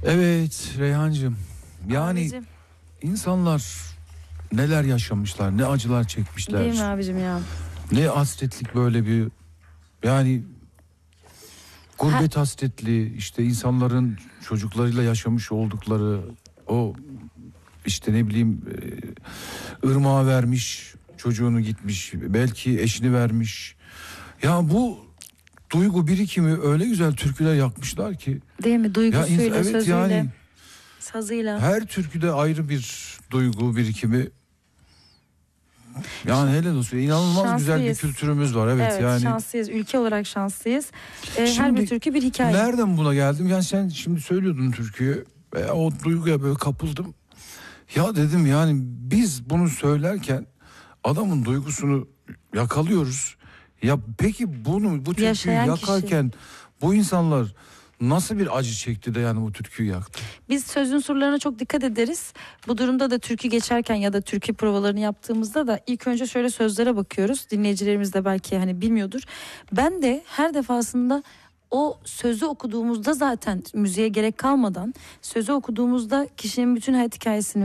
Evet Reyhancığım, yani Abicim, insanlar neler yaşamışlar, ne acılar çekmişler. değil mi abicim ya? Ne hasretlik böyle bir, yani gurbet hasretli, işte insanların çocuklarıyla yaşamış oldukları o, işte ne bileyim, ırmağa vermiş çocuğunu, gitmiş belki eşini vermiş. Ya bu duygu birikimi öyle güzel türküler yakmışlar ki. Değil mi? Ya Duygusuyla, evet, sözüyle, yani sazıyla. her türküde ayrı bir duygu birikimi. Yani helal olsun. İnanılmaz güzel bir Şanslıyız. kültürümüz var. Evet, Evet, yani. şanslıyız. Ülke olarak şanslıyız. Her Şimdi bir türkü bir hikaye. nereden buna geldim? Yani sen şimdi söylüyordun türküyü. O duyguya böyle kapıldım. Ya dedim, yani biz bunu söylerken adamın duygusunu yakalıyoruz. Ya peki bu türküyü Yaşayan kişi. yakarken bu insanlar nasıl bir acı çekti de yani bu türküyü yaktı? Biz söz unsurlarına çok dikkat ederiz. Bu durumda da türkü geçerken ya da türkü provalarını yaptığımızda da ilk önce şöyle sözlere bakıyoruz. Dinleyicilerimiz de belki hani bilmiyordur. Ben de her defasında o sözü okuduğumuzda zaten müziğe gerek kalmadan sözü okuduğumuzda kişinin bütün hayat hikayesini